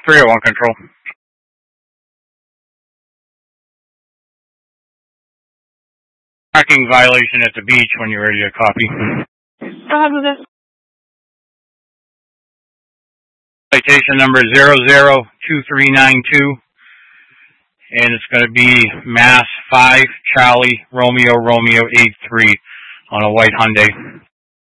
301 control. Parking violation at the beach when you're ready to copy. Go ahead with it. Citation number 002392. And it's going to be Mass 5 Charlie Romeo 83 on a white Hyundai.